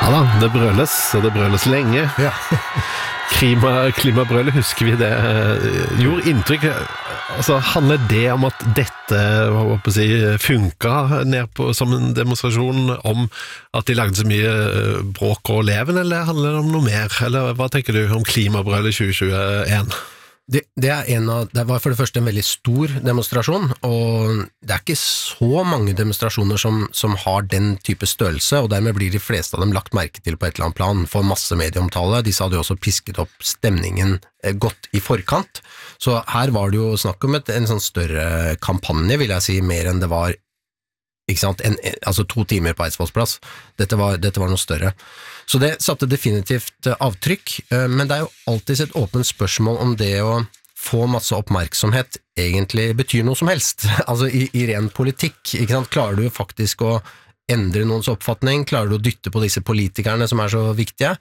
Ja da, det brøles, og det brøles lenge. Ja. Klimabrølet, husker vi det, gjorde inntrykk. Altså, handler det om at dette funket ned på, som en demonstrasjon om at de lagde så mye bråk og leven, eller handler det om noe mer? Eller hva tenker du om klimabrølet 2021? Det var for det første en veldig stor demonstrasjon, og det ikke så mange demonstrasjoner som har den type størrelse, og dermed blir de fleste av dem lagt merke til på et eller annet plan, for masse medieomtale. Disse hadde jo også pisket opp stemningen godt i forkant, så her var det jo snakk om en sånn større kampanje, vil jeg si, mer enn det var, ikke sant, altså 2 timer på Eidsvolls plass. Dette var noe større. Så det satte definitivt avtrykk, men det jo alltid et åpent spørsmål om det å få masse oppmerksomhet egentlig betyr noe som helst. Altså i ren politikk, ikke sant? Klarer du faktisk å endre noens oppfatning? Klarer du å dytte på disse politikerne som så viktige?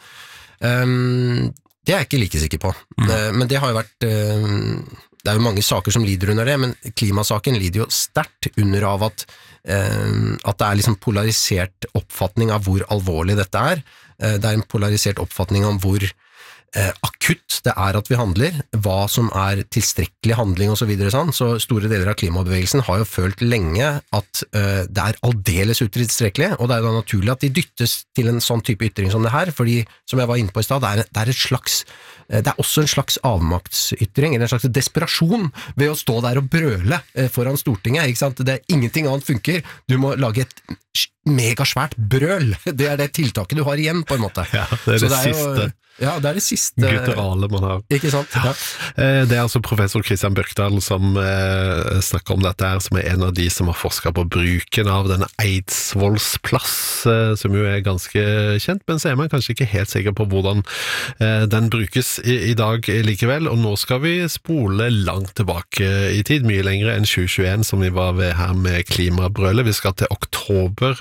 Det jeg ikke like sikker på. Men det har jo vært... Det jo mange saker som lider under det, men klimasaken lider jo sterkt under av at det liksom polarisert oppfatning av hvor alvorlig dette Det en polarisert oppfatning om hvor akutt det at vi handler, hva som tilstrekkelig handling og så videre sånn. Så store deler av klimabevegelsen har jo følt lenge at det aldeles utilstrekkelig, og det jo da naturlig at de dyttes til en sånn type ytring som det her, fordi, som jeg var inne på i stad, det et slags det også en slags avmaktsytring, eller en slags desperasjon ved å stå der og brøle foran Stortinget, ikke sant? Det ingenting annet funker, du må lage et megasvært brøl, det det tiltaket du har igjen på en måte. Ja, det det siste. Ja, det det siste gutturale man har. Ikke sant? Ja. Det altså professor Christian Bjørkdal som snakker om dette her, som en av de som har forsket på bruken av denne Eidsvolls plass, som jo ganske kjent, men så man kanskje ikke helt sikker på hvordan den brukes i dag likevel, og nå skal vi spole langt tilbake i tid, mye lengre enn 2021 som vi var ved her med klimabrølet. Vi skal til oktober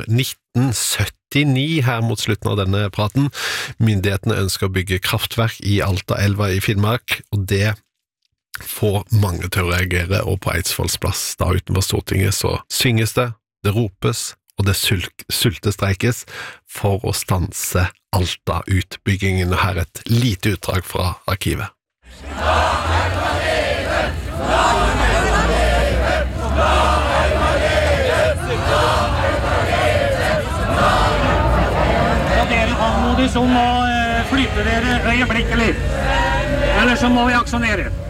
1979 her mot slutten av denne praten. Myndighetene ønsker å bygge kraftverk i Altaelva i Finnmark, og det får mange til å reagere, og på Eidsvolls plass da utenfor Stortinget så synges det ropes, og det sultestreikes for å stanse Alta-utbyggingen. Og her et lite utdrag fra arkivet. Som må flytte dere øyeblikkelig, eller så må vi aksjonere.